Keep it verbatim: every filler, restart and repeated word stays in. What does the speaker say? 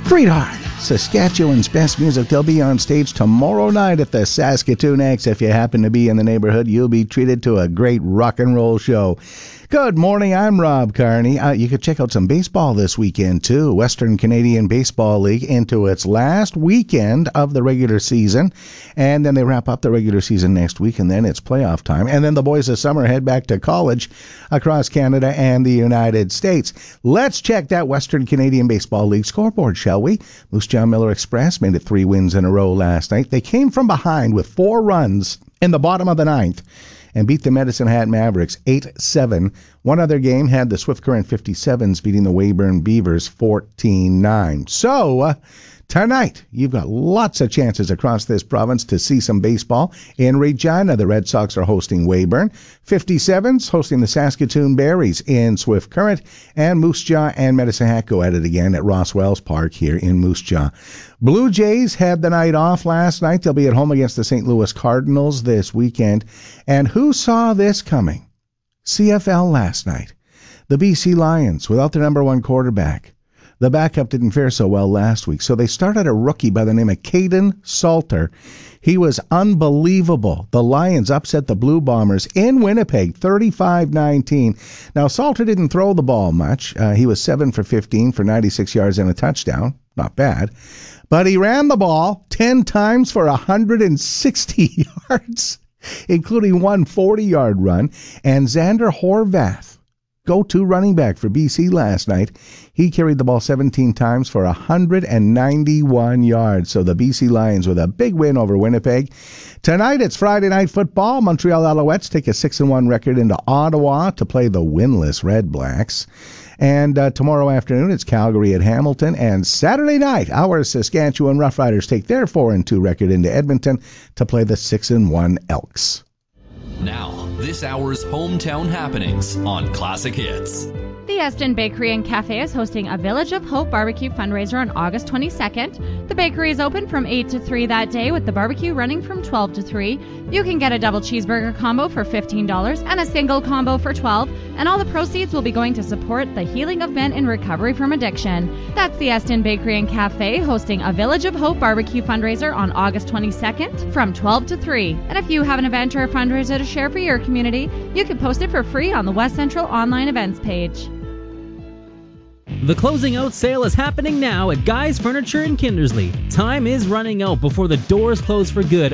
Streetheart, Saskatchewan's best music. They'll be on stage tomorrow night at the Saskatoon X. If you happen to be in the neighborhood, you'll be treated to a great rock and roll show. Good morning, I'm Rob Carney. Uh, you could check out some baseball this weekend, too. Western Canadian Baseball League into its last weekend of the regular season. And then they wrap up the regular season next week, and then it's playoff time. And then the boys of summer head back to college across Canada and the United States. Let's check that Western Canadian Baseball League scoreboard, shall we? Moose Jaw Miller Express made it three wins in a row last night. They came from behind with four runs in the bottom of the ninth and beat the Medicine Hat Mavericks eight seven. One other game had the Swift Current fifty-sevens beating the Weyburn Beavers fourteen nine. So, uh, tonight, you've got lots of chances across this province to see some baseball. In Regina, the Red Sox are hosting Weyburn. fifty-sevens hosting the Saskatoon Berries in Swift Current. And Moose Jaw and Medicine Hat go at it again at Ross Wells Park here in Moose Jaw. Blue Jays had the night off last night. They'll be at home against the Saint Louis Cardinals this weekend. And who saw this coming? C F L last night. The B C Lions without their number one quarterback. The backup didn't fare so well last week, so they started a rookie by the name of Caden Salter. He was unbelievable. The Lions upset the Blue Bombers in Winnipeg, thirty-five nineteen. Now, Salter didn't throw the ball much. Uh, he was seven for fifteen for ninety-six yards and a touchdown. Not bad. But he ran the ball ten times for one hundred sixty yards, including one forty-yard run. And Xander Horvath, go-to running back for B C last night, he carried the ball seventeen times for one hundred ninety-one yards. So the B C Lions with a big win over Winnipeg. Tonight it's Friday Night Football. Montreal Alouettes take a six and one record into Ottawa to play the winless Red Blacks. And uh, tomorrow afternoon it's Calgary at Hamilton. And Saturday night, our Saskatchewan Roughriders take their four and two record into Edmonton to play the six and one Elks. Now, this hour's hometown happenings on Classic Hits. The Eston Bakery and Cafe is hosting a Village of Hope barbecue fundraiser on August twenty-second. The bakery is open from eight to three that day, with the barbecue running from twelve to three. You can get a double cheeseburger combo for fifteen dollars and a single combo for twelve dollars, and all the proceeds will be going to support the healing of men in recovery from addiction. That's the Eston Bakery and Cafe hosting a Village of Hope barbecue fundraiser on August twenty-second from twelve to three. And if you have an event or a fundraiser to share for your community, you can post it for free on the West Central online events page. The closing out sale is happening now at Guy's Furniture in Kindersley. Time is running out before the doors close for good